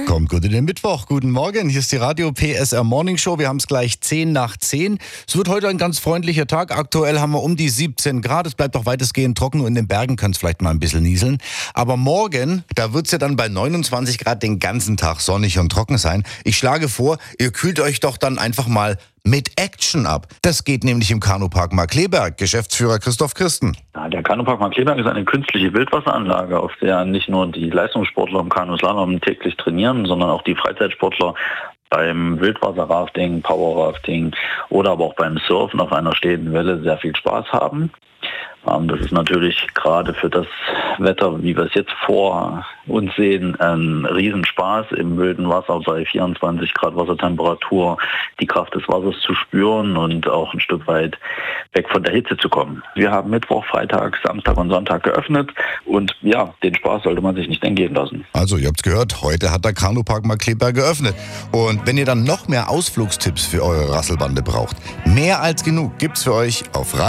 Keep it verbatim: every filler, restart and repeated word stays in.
Kommt gut in den Mittwoch. Guten Morgen. Hier ist die Radio P S R Morning Show. Wir haben es gleich zehn nach zehn. Es wird heute ein ganz freundlicher Tag. Aktuell haben wir um die siebzehn Grad. Es bleibt auch weitestgehend trocken und in den Bergen kann es vielleicht mal ein bisschen nieseln. Aber morgen, da wird es ja dann bei neunundzwanzig Grad den ganzen Tag sonnig und trocken sein. Ich schlage vor, ihr kühlt euch doch dann einfach mal mit Action ab. Das geht nämlich im Kanupark Markkleeberg. Geschäftsführer Christoph Christen. Ja, der Kanupark Markkleeberg ist eine künstliche Wildwasseranlage, auf der nicht nur die Leistungssportler im Kanuslalom täglich trainieren, sondern auch die Freizeitsportler beim Wildwasserrafting, Powerrafting oder aber auch beim Surfen auf einer stehenden Welle sehr viel Spaß haben. Das ist natürlich gerade für das Wetter, wie wir es jetzt vor uns sehen, ein Riesenspaß, im wilden Wasser bei vierundzwanzig Grad Wassertemperatur die Kraft des Wassers zu spüren und auch ein Stück weit weg von der Hitze zu kommen. Wir haben Mittwoch, Freitag, Samstag und Sonntag geöffnet und ja, den Spaß sollte man sich nicht entgehen lassen. Also, ihr habt gehört, heute hat der Kanupark Markkleeberg geöffnet. Und wenn ihr dann noch mehr Ausflugstipps für eure Rasselbande braucht, mehr als genug gibt's für euch auf